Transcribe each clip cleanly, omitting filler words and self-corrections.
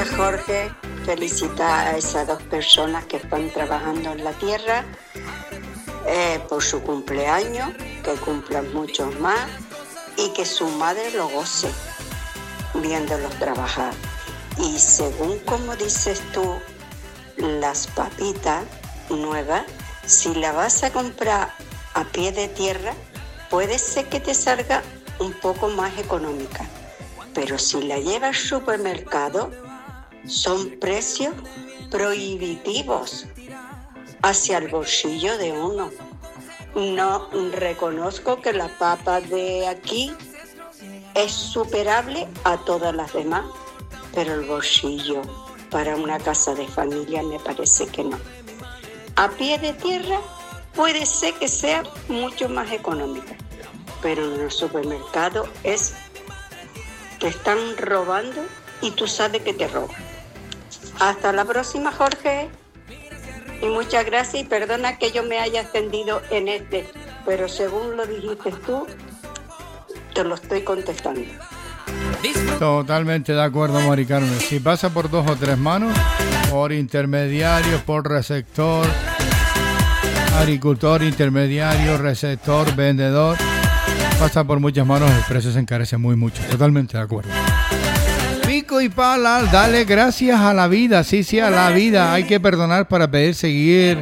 días, Jorge. Felicita a esas dos personas que están trabajando en la tierra por su cumpleaños, que cumplan muchos más y que su madre lo goce viéndolos trabajar. Y según como dices tú, las papitas nuevas, si la vas a comprar a pie de tierra, puede ser que te salga un poco más económica. Pero si la llevas al supermercado, son precios prohibitivos hacia el bolsillo de uno. No reconozco que la papa de aquí es superable a todas las demás, pero el bolsillo para una casa de familia me parece que no. A pie de tierra puede ser que sea mucho más económica, pero en el supermercado te están robando y tú sabes que te roban. Hasta la próxima, Jorge. Y muchas gracias y perdona que yo me haya extendido en pero según lo dijiste tú, te lo estoy contestando. Totalmente de acuerdo, Mari Carmen. Si pasa por 2 o 3 manos, por intermediario, por receptor, agricultor, intermediario, receptor, vendedor, pasa por muchas manos, el precio se encarece mucho. Totalmente de acuerdo. Pico y pala, dale gracias a la vida. Sí, a la vida. Hay que perdonar para poder seguir.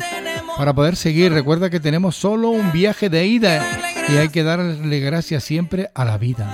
Recuerda que tenemos solo un viaje de ida y hay que darle gracias siempre a la vida.